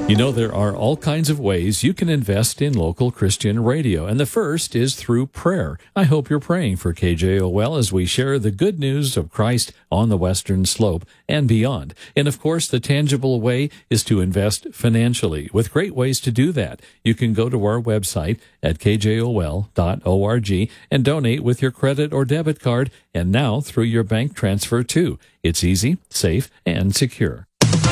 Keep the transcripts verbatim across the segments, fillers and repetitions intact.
You know, there are all kinds of ways you can invest in local Christian radio, and the first is through prayer. I hope you're praying for K J O L as we share the good news of Christ on the Western Slope and beyond. And of course, the tangible way is to invest financially, with great ways to do that. You can go to our website at k j o l dot org and donate with your credit or debit card, and now through your bank transfer too. It's easy, safe, and secure.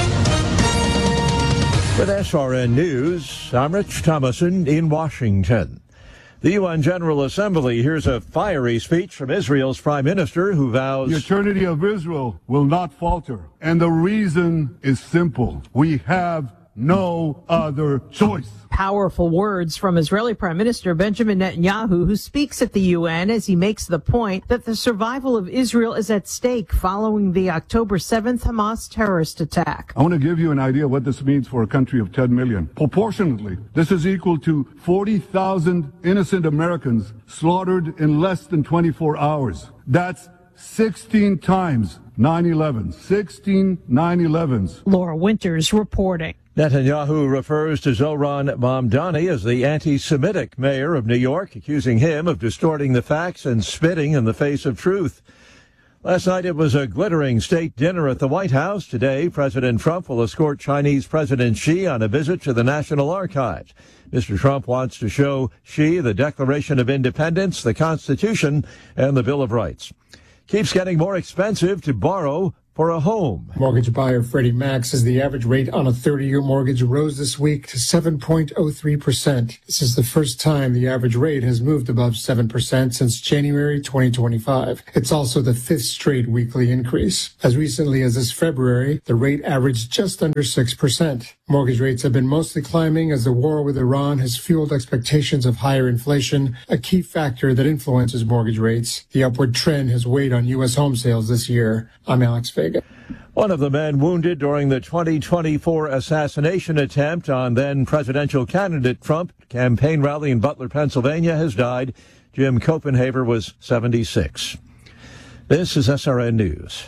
With S R N News, I'm Rich Thomason in Washington. The U N General Assembly hears a fiery speech from Israel's prime minister who vows the eternity of Israel will not falter. And the reason is simple. We have no other choice. Powerful words from Israeli Prime Minister Benjamin Netanyahu, who speaks at the U N as he makes the point that the survival of Israel is at stake following the October seventh Hamas terrorist attack. I want to give you an idea of what this means for a country of ten million. Proportionately, this is equal to forty thousand innocent Americans slaughtered in less than twenty-four hours. That's sixteen times nine eleven. sixteen nine elevens. Laura Winters reporting. Netanyahu refers to Zohran Mamdani as the anti-Semitic mayor of New York, accusing him of distorting the facts and spitting in the face of truth. Last night it was a glittering state dinner at the White House. Today, President Trump will escort Chinese President Xi on a visit to the National Archives. Mister Trump wants to show Xi the Declaration of Independence, the Constitution, and the Bill of Rights. Keeps getting more expensive to borrow for a home. Mortgage buyer Freddie Mac says the average rate on a thirty-year mortgage rose this week to seven point oh three percent. This is the first time the average rate has moved above seven percent since January twenty twenty-five. It's also the fifth straight weekly increase. As recently as this February, the rate averaged just under six percent. Mortgage rates have been mostly climbing as the war with Iran has fueled expectations of higher inflation, a key factor that influences mortgage rates. The upward trend has weighed on U S home sales this year. I'm Alex Vega. One of the men wounded during the twenty twenty-four assassination attempt on then presidential candidate Trump campaign rally in Butler, Pennsylvania, has died. Jim Copenhaver was seventy-six. This is S R N News.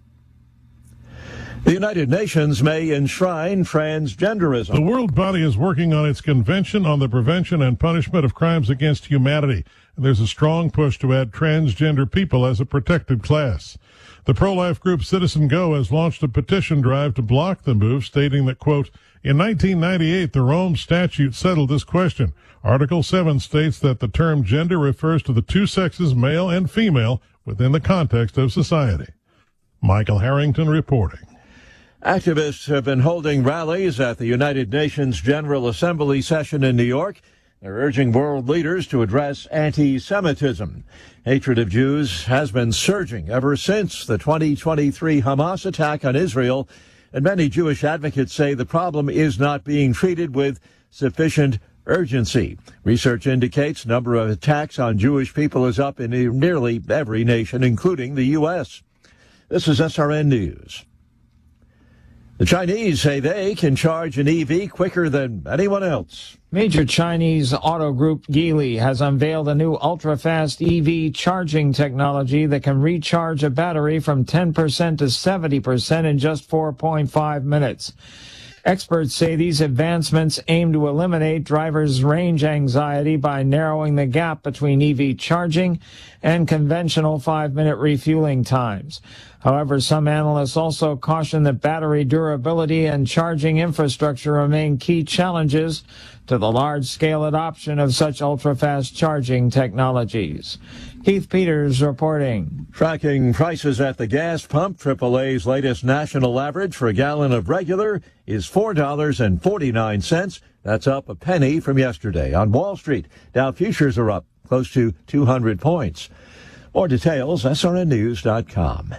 The United Nations may enshrine transgenderism. The World Body is working on its Convention on the Prevention and Punishment of Crimes Against Humanity. There's a strong push to add transgender people as a protected class. The pro-life group Citizen Go has launched a petition drive to block the move, stating that, quote, in nineteen ninety-eight, the Rome Statute settled this question. Article seven states that the term gender refers to the two sexes, male and female, within the context of society. Michael Harrington reporting. Activists have been holding rallies at the United Nations General Assembly session in New York. They're urging world leaders to address anti-Semitism. Hatred of Jews has been surging ever since the twenty twenty-three Hamas attack on Israel, and many Jewish advocates say the problem is not being treated with sufficient urgency. Research indicates the number of attacks on Jewish people is up in nearly every nation, including the U S. This is S R N News. The Chinese say they can charge an E V quicker than anyone else. Major Chinese auto group Geely has unveiled a new ultra-fast E V charging technology that can recharge a battery from ten percent to seventy percent in just four point five minutes. Experts say these advancements aim to eliminate drivers' range anxiety by narrowing the gap between E V charging and conventional five-minute refueling times. However, some analysts also caution that battery durability and charging infrastructure remain key challenges to the large-scale adoption of such ultra-fast charging technologies. Keith Peters reporting. Tracking prices at the gas pump, triple A's latest national average for a gallon of regular is four dollars and forty-nine cents. That's up a penny from yesterday. On Wall Street, Dow futures are up close to two hundred points. More details, S R N news dot com.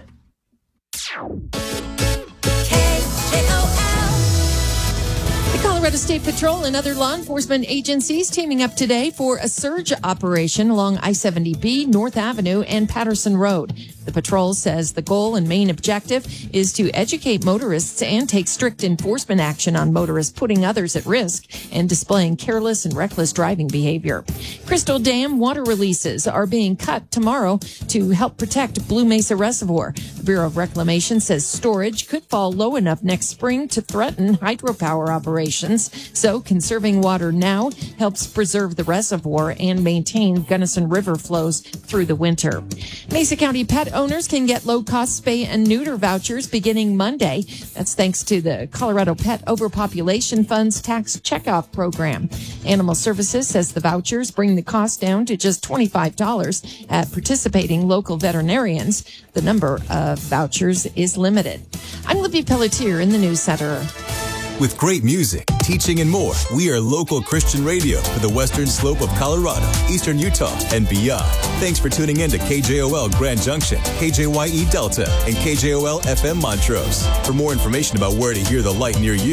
Colorado State Patrol and other law enforcement agencies teaming up today for a surge operation along I seventy B, North Avenue, and Patterson Road. The patrol says the goal and main objective is to educate motorists and take strict enforcement action on motorists putting others at risk and displaying careless and reckless driving behavior. Crystal Dam water releases are being cut tomorrow to help protect Blue Mesa Reservoir. The Bureau of Reclamation says storage could fall low enough next spring to threaten hydropower operations. seasons. So conserving water now helps preserve the reservoir and maintain Gunnison River flows through the winter. Mesa County pet owners can get low-cost spay and neuter vouchers beginning Monday. That's thanks to the Colorado Pet Overpopulation Fund's tax checkoff program. Animal Services says the vouchers bring the cost down to just twenty-five dollars at participating local veterinarians. The number of vouchers is limited. I'm Libby Pelletier in the News Center. With great music, teaching, and more, we are local Christian radio for the western slope of Colorado, eastern Utah, and beyond. Thanks for tuning in to K J O L Grand Junction, K J Y E Delta, and K J O L F M Montrose. For more information about where to hear the light near you,